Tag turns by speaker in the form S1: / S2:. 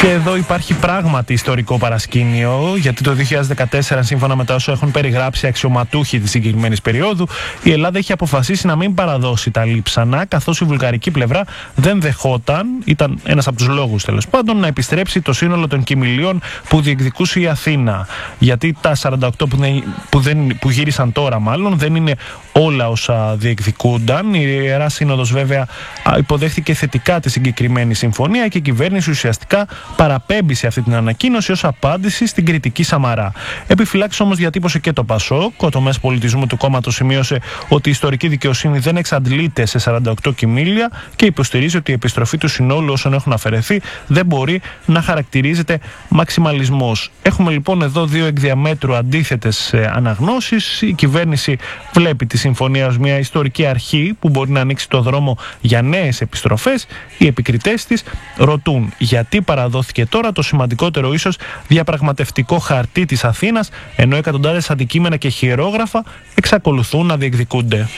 S1: Και εδώ υπάρχει πράγματι ιστορικό παρασκήνιο, γιατί το 2014, σύμφωνα με τα όσα έχουν περιγράψει αξιωματούχοι της συγκεκριμένης περίοδου, η Ελλάδα είχε αποφασίσει να μην παραδώσει τα λείψανα, καθώς η βουλγαρική πλευρά δεν δεχόταν, ήταν ένας από τους λόγους τέλος πάντων, να επιστρέψει το σύνολο των κυμηλίων που διεκδικούσε η Αθήνα. Γιατί τα 48 που γύρισαν τώρα μάλλον δεν είναι όλα όσα διεκδικούνταν. Η Ιερά Σύνοδος βέβαια υποδέχτηκε θετικά τη συγκεκριμένη συμφωνία και η κυβέρνηση ουσιαστικά παραπέμπει σε αυτή την ανακοίνωση ως απάντηση στην κριτική Σαμαρά. Επιφυλάξεις όμως διατύπωσε και το Πασόκ. Ο τομέας πολιτισμού του κόμματος σημείωσε ότι η ιστορική δικαιοσύνη δεν εξαντλείται σε 48 κυμήλια και υποστηρίζει ότι η επιστροφή του συνόλου όσων έχουν αφαιρεθεί δεν μπορεί να χαρακτηρίζεται μαξιμαλισμός. Έχουμε λοιπόν εδώ δύο εκ διαμέτρου αντίθετες αναγνώσεις. Η κυβέρνηση βλέπει τη συμφωνία ως μια ιστορική αρχή που μπορεί να ανοίξει το δρόμο για νέες επιστροφές. Οι επικριτές της ρωτούν γιατί παραδόθηκε τώρα το σημαντικότερο ίσως διαπραγματευτικό χαρτί της Αθήνας, ενώ εκατοντάδες αντικείμενα και χειρόγραφα εξακολουθούν να διεκδικούνται.